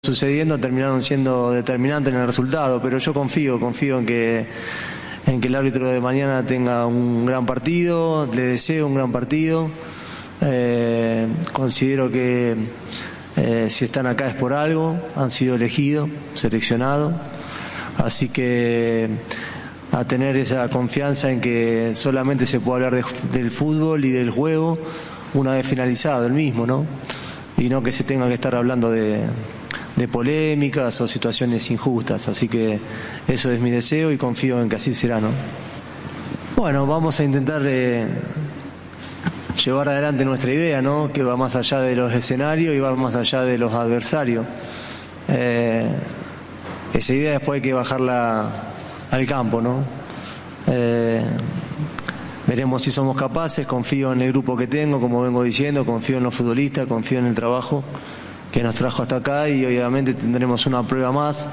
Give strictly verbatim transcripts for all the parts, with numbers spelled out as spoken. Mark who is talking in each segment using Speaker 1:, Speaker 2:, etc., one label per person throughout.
Speaker 1: sucediendo terminaron siendo determinantes en el resultado, pero yo confío, confío en que, en que el árbitro de mañana tenga un gran partido, le deseo un gran partido. Eh, considero que eh, si están acá es por algo, han sido elegidos, seleccionados, así que a tener esa confianza en que solamente se puede hablar de, del fútbol y del juego una vez finalizado el mismo, ¿no? Y no que se tenga que estar hablando de de polémicas o situaciones injustas, así que eso es mi deseo y confío en que así será, ¿no? Bueno, vamos a intentar eh, llevar adelante nuestra idea, ¿no? Que va más allá de los escenarios y va más allá de los adversarios. Eh, esa idea después hay que bajarla al campo, ¿no? Eh, veremos si somos capaces, confío en el grupo que tengo, como vengo diciendo, confío en los futbolistas, confío en el trabajo que nos trajo hasta acá y obviamente tendremos una prueba más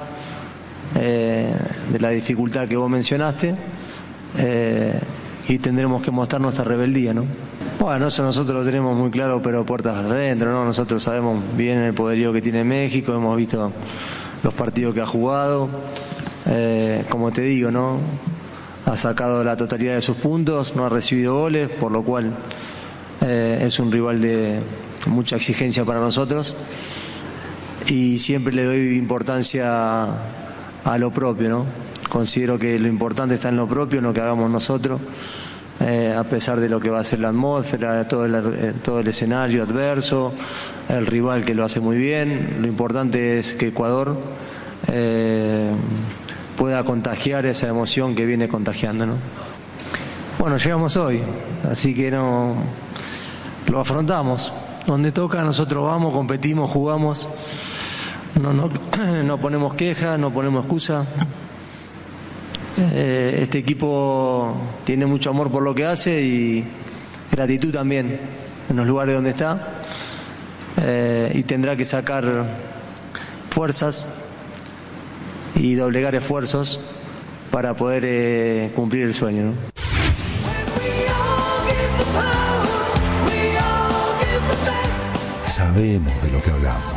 Speaker 1: eh, de la dificultad que vos mencionaste eh, y tendremos que mostrar nuestra rebeldía, ¿no? Bueno, eso nosotros lo tenemos muy claro, pero puertas adentro, ¿no? Nosotros sabemos bien el poderío que tiene México, hemos visto los partidos que ha jugado, eh, como te digo, ¿no? Ha sacado la totalidad de sus puntos, no ha recibido goles, por lo cual eh, es un rival de mucha exigencia para nosotros y siempre le doy importancia a lo propio, ¿no? Considero que lo importante está en lo propio, en lo que hagamos nosotros, eh, a pesar de lo que va a ser la atmósfera, todo el, todo el escenario adverso, el rival que lo hace muy bien. Lo importante es que Ecuador eh, pueda contagiar esa emoción que viene contagiando, ¿no? Bueno, llegamos hoy, así que no lo afrontamos. Donde toca, nosotros vamos, competimos, jugamos, no, no, no ponemos quejas, no ponemos excusa. Eh, este equipo tiene mucho amor por lo que hace y gratitud también en los lugares donde está, eh, y tendrá que sacar fuerzas y doblegar esfuerzos para poder eh, cumplir el sueño, ¿no?
Speaker 2: Sabemos de lo que hablamos.